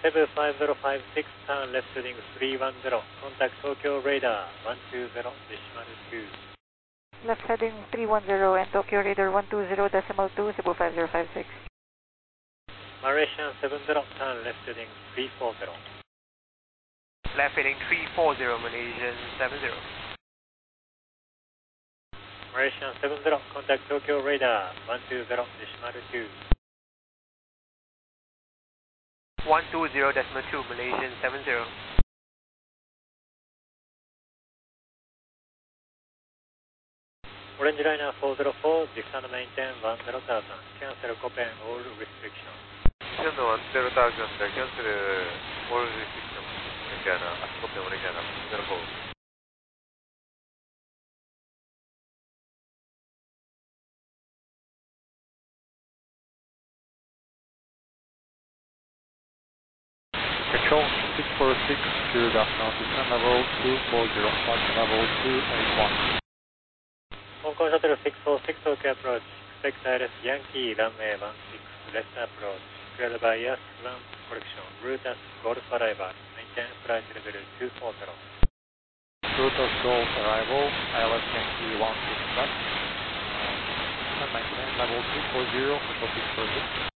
75056, turn left heading 310, contact Tokyo radar 120.2. Left heading 310 and Tokyo radar 120.2, Cebu 5056. Malaysian 70, turn left heading 340. Left heading 340, Malaysian 70. Malaysian 70, contact Tokyo radar 120.2. 120.2, Malaysian 70. Orange Liner 404, descend maintain 10,000, cancel Copen all restrictions. Descend 10,000, cancel all restrictions. Indiana, Copen Orange Liner 404. Control 646, good afternoon, descend level 240, margin level 281. Hong Kong Shuttle 646, Tokyo approach, expect ILS Yankee, runway 16, left approach, cleared by S1 correction, route as Golf arrival, maintain flight level 240. Route as Golf arrival, ILS Yankee 16 left, maintain level 240, control 646.